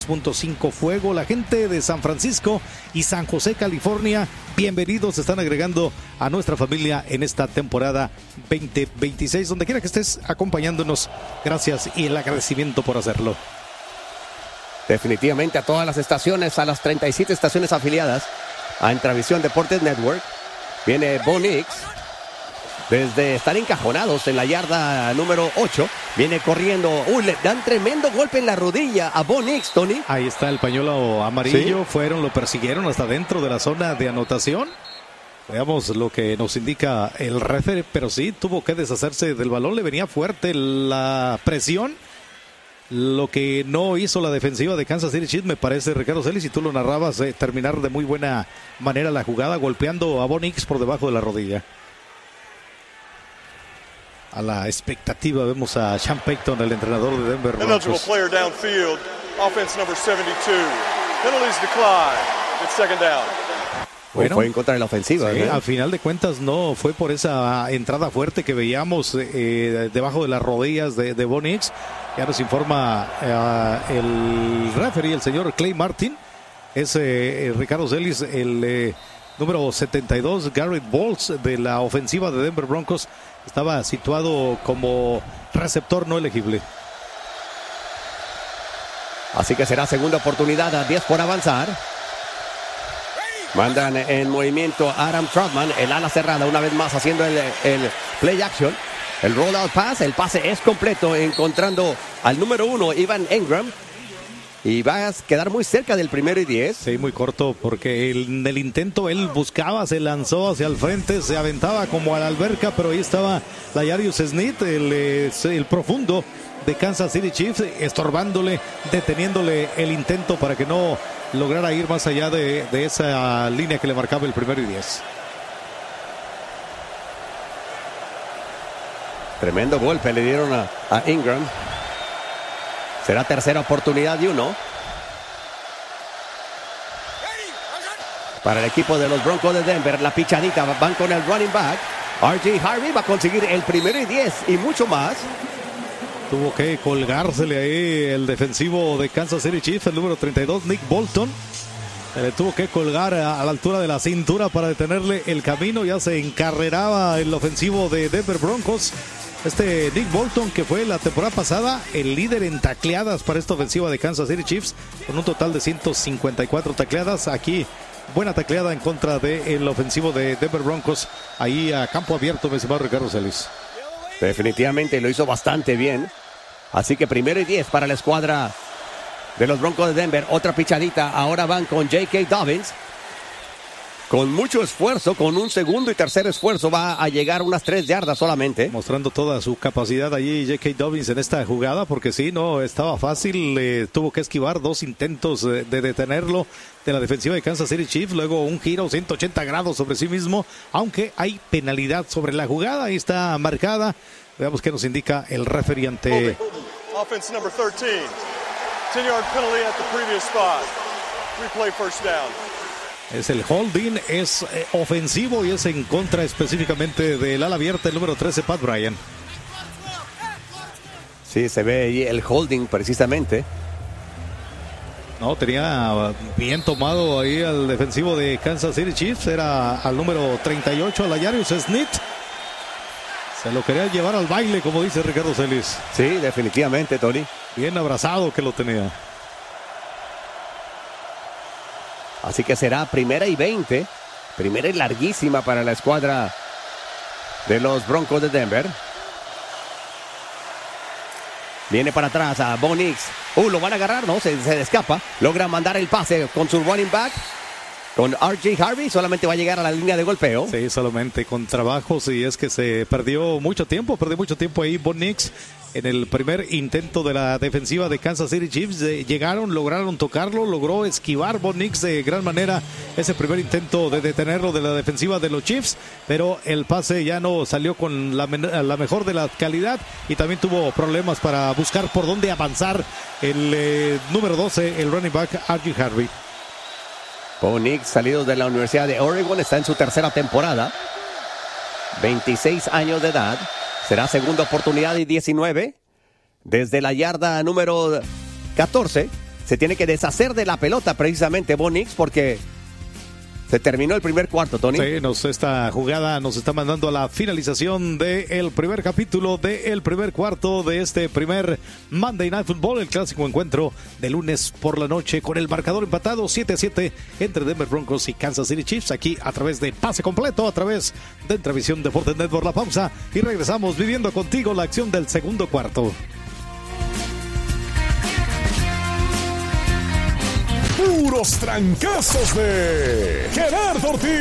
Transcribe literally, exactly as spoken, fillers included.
punto cinco Fuego, la gente de San Francisco y San José, California, bienvenidos, se están agregando a nuestra familia en esta temporada veinte veintiséis, donde quiera que estés acompañándonos, gracias y el agradecimiento por hacerlo. Definitivamente a todas las estaciones, a las treinta y siete estaciones afiliadas a Entravisión Deportes Network. Viene Bo Nix, desde estar encajonados en la yarda número ocho, viene corriendo. Uy, le dan tremendo golpe en la rodilla a Bo Nix, Tony. Ahí está el pañuelo amarillo, ¿Sí? Fueron, lo persiguieron hasta dentro de la zona de anotación. Veamos lo que nos indica el referee, pero sí, tuvo que deshacerse del balón, le venía fuerte la presión. Lo que no hizo la defensiva de Kansas City Chiefs, me parece, Ricardo Celis, si tú lo narrabas, eh, terminar de muy buena manera la jugada, golpeando a Bo Nix por debajo de la rodilla. A la expectativa vemos a Sean Payton, el entrenador de Denver Broncos. Player downfield, offense number setenta y dos. Penalties decline. It's second down. Bueno, fue en contra de la ofensiva. Sí, ¿eh? al final de cuentas no fue por esa entrada fuerte que veíamos eh, debajo de las rodillas de, de Bo Nix. Ya nos informa eh, el referee, el señor Clay Martin. Es eh, Ricardo Celis, el eh, número setenta y dos, Garrett Bowles, de la ofensiva de Denver Broncos. Estaba situado como receptor no elegible. Así que será segunda oportunidad, a diez por avanzar. Mandan en movimiento a Adam Troutman, el ala cerrada, una vez más haciendo el, el play action. El rollout pass, el pase es completo, encontrando al número uno, Evan Engram. Y va a quedar muy cerca del primero y diez. Sí, muy corto, porque en el intento él buscaba, se lanzó hacia el frente, se aventaba como a la alberca, pero ahí estaba L'Jarius Sneed, el, el profundo de Kansas City Chiefs, estorbándole, deteniéndole el intento para que no lograra ir más allá de, de esa línea que le marcaba el primero y diez. Tremendo golpe le dieron a, a Ingram. Será tercera oportunidad y uno. Para el equipo de los Broncos de Denver, la pichadita, van con el running back. R J Harvey va a conseguir el primero y diez y mucho más. Tuvo que colgársele ahí el defensivo de Kansas City Chiefs, el número treinta y dos, Nick Bolton. Se le tuvo que colgar a, a la altura de la cintura para detenerle el camino. Ya se encarreraba el ofensivo de Denver Broncos. Este Nick Bolton, que fue la temporada pasada el líder en tacleadas para esta ofensiva de Kansas City Chiefs, con un total de ciento cincuenta y cuatro tacleadas. Aquí, buena tacleada en contra del ofensivo de Denver Broncos, ahí a campo abierto, mi estimado Ricardo Celis. Definitivamente lo hizo bastante bien. Así que primero y diez para la escuadra de los Broncos de Denver. Otra pichadita, ahora van con J K. Dobbins. Con mucho esfuerzo, con un segundo y tercer esfuerzo, va a llegar unas tres yardas solamente. Mostrando toda su capacidad allí J K. Dobbins en esta jugada, porque sí, no estaba fácil. Eh, tuvo que esquivar dos intentos de, de detenerlo de la defensiva de Kansas City Chiefs. Luego un giro ciento ochenta grados sobre sí mismo, aunque hay penalidad sobre la jugada. Ahí está marcada. Veamos qué nos indica el referee ante... Offense number thirteen. ten yard penalty at the previous spot. Replay first down. Es el holding, es eh, ofensivo y es en contra específicamente del ala abierta, el número trece, Pat Bryant. Sí, se ve ahí el holding precisamente. No, tenía bien tomado ahí al defensivo de Kansas City Chiefs, era al número treinta y ocho, a L'Jarius Sneed. Se lo quería llevar al baile, como dice Ricardo Celis. Sí, definitivamente, Tony. Bien abrazado que lo tenía. Así que será primera y veinte. Primera y larguísima para la escuadra de los Broncos de Denver. Viene para atrás a Bo Nix. Uh, lo van a agarrar, no, se, se escapa. Logra mandar el pase con su running back. Con R J Harvey, solamente va a llegar a la línea de golpeo. Sí, solamente con trabajos, y es que se perdió mucho tiempo, perdió mucho tiempo ahí Bo Nix en el primer intento de la defensiva de Kansas City Chiefs. Eh, llegaron, lograron tocarlo, logró esquivar Bo Nix de gran manera ese primer intento de detenerlo de la defensiva de los Chiefs, pero el pase ya no salió con la, la mejor de la calidad, y también tuvo problemas para buscar por dónde avanzar el eh, número doce, el running back R J Harvey. Bo Nix, salido de la Universidad de Oregon, está en su tercera temporada. veintiséis años de edad. Será segunda oportunidad y diecinueve. Desde la yarda número catorce. se tiene que deshacer de la pelota precisamente Bo Nix porque se terminó el primer cuarto, Tony. Sí, nos, esta jugada nos está mandando a la finalización del primer capítulo del primer cuarto de este primer Monday Night Football, el clásico encuentro de lunes por la noche con el marcador empatado siete a siete entre Denver Broncos y Kansas City Chiefs, aquí a través de Pase Completo, a través de Entrevisión Deportes Network. La pausa y regresamos viviendo contigo la acción del segundo cuarto. Puros trancazos de Gerardo Ortiz.